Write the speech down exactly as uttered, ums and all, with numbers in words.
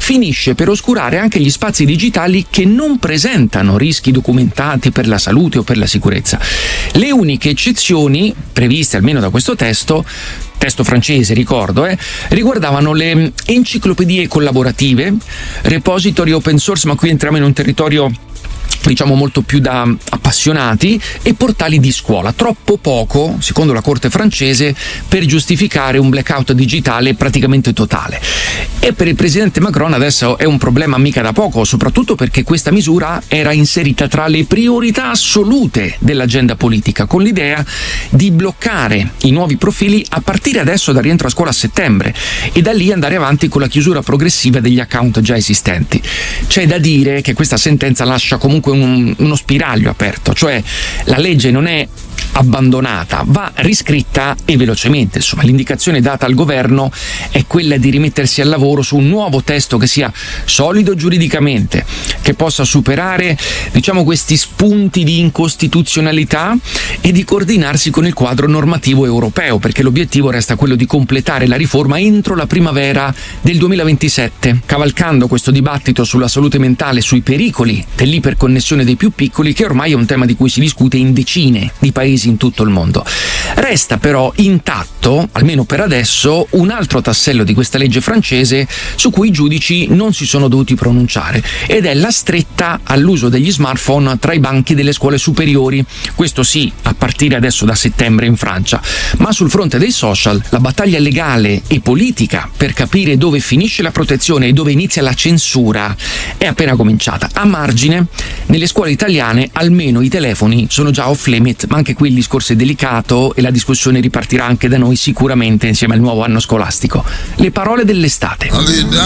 finisce per oscurare anche gli spazi digitali che non presentano rischi documentati per la salute o per la sicurezza. Le uniche eccezioni, previste almeno da questo testo, testo francese ricordo, eh, riguardavano le enciclopedie collaborative, repository open source, ma qui entriamo in un territorio diciamo molto più da appassionati, e portali di scuola. Troppo poco, secondo la Corte francese, per giustificare un blackout digitale praticamente totale. E per il presidente Macron adesso è un problema mica da poco, soprattutto perché questa misura era inserita tra le priorità assolute dell'agenda politica, con l'idea di bloccare i nuovi profili a partire adesso dal rientro a scuola a settembre e da lì andare avanti con la chiusura progressiva degli account già esistenti. C'è da dire che questa sentenza lascia comunque un, uno spiraglio aperto, cioè la legge non è abbandonata, va riscritta e velocemente. Insomma, l'indicazione data al governo è quella di rimettersi al lavoro su un nuovo testo che sia solido giuridicamente, che possa superare diciamo questi spunti di incostituzionalità e di coordinarsi con il quadro normativo europeo, perché l'obiettivo resta quello di completare la riforma entro la primavera del duemilaventisette, cavalcando questo dibattito sulla salute mentale, sui pericoli dell'iperconnessione dei più piccoli, che ormai è un tema di cui si discute in decine di paesi in tutto il mondo. Resta però intatto, almeno per adesso, un altro tassello di questa legge francese su cui i giudici non si sono dovuti pronunciare, ed è la stretta all'uso degli smartphone tra i banchi delle scuole superiori. Questo sì, a partire adesso da settembre in Francia. Ma sul fronte dei social, la battaglia legale e politica per capire dove finisce la protezione e dove inizia la censura è appena cominciata. A margine, nelle scuole italiane almeno i telefoni sono già off limit, ma anche qui il discorso è delicato e la discussione ripartirà anche da noi sicuramente insieme al nuovo anno scolastico. Le parole dell'estate.